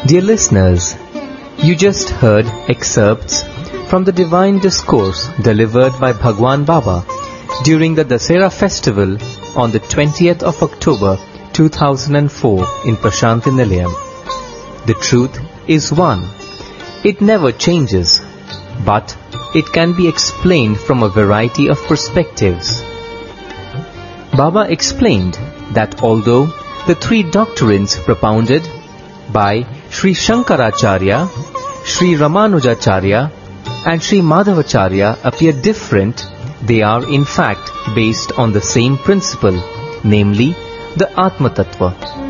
Dear listeners, you just heard excerpts from the divine discourse delivered by Bhagwan Baba during the Dasera festival on the 20th of October 2004 in Prashanti Nilayam. The truth is one. It never changes, but it can be explained from a variety of perspectives. Baba explained that although the three doctrines propounded by Sri Shankaracharya, Sri Ramanujacharya and Sri Madhavacharya appear different, they are in fact based on the same principle, namely the Atma Tattva.